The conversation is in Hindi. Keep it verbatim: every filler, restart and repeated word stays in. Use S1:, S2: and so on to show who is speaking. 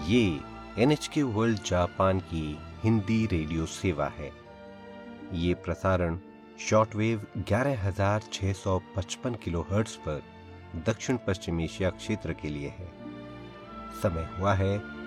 S1: ये एन एच के वर्ल्ड जापान की हिंदी रेडियो सेवा है। ये प्रसारण शॉर्टवेव ग्यारह हज़ार छह सौ पचपन किलोहर्ट्ज़ पर दक्षिण पश्चिम एशिया क्षेत्र के लिए है। समय हुआ है